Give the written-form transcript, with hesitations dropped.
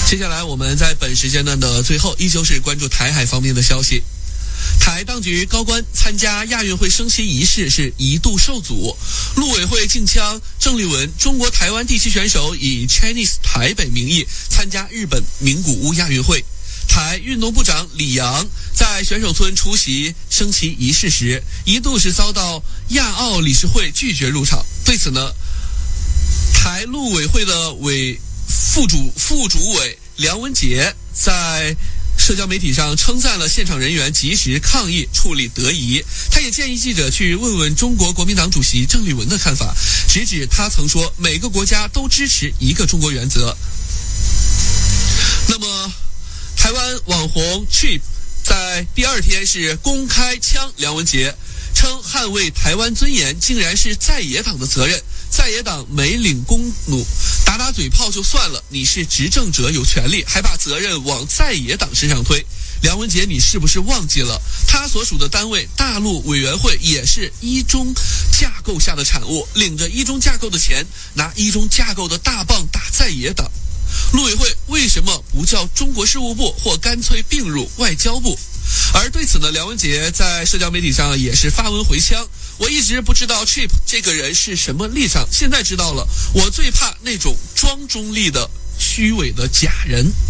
接下来我们在本时间段的最后，依旧是关注台海方面的消息。台当局高官参加亚运会升旗仪式是一度受阻，陆委会竞枪郑丽文中国台湾地区选手以 Chinese 台北名义参加日本名古屋亚运会。台运动部长李洋在选手村出席升旗仪式时，一度是遭到亚奥理事会拒绝入场。对此呢，台陆委会的副主委梁文杰在社交媒体上称赞了现场人员及时抗议处理得宜，他也建议记者去问问中国国民党主席郑丽文的看法，直指他曾说每个国家都支持一个中国原则。那么台湾网红 Chip 在第二天是公开呛梁文杰，称捍卫台湾尊严竟然是在野党的责任，在野党没领功奴，打嘴炮就算了，你是执政者有权利，还把责任往在野党身上推。梁文杰，你是不是忘记了他所属的单位大陆委员会也是一中架构下的产物，领着一中架构的钱，拿一中架构的大棒打在野党。陆委会为什么不叫中国事务部，或干脆并入外交部？而对此呢，梁文杰在社交媒体上也是发文回呛，我一直不知道 Chip 这个人是什么立场，现在知道了，我最怕那种装中立的虚伪的假人。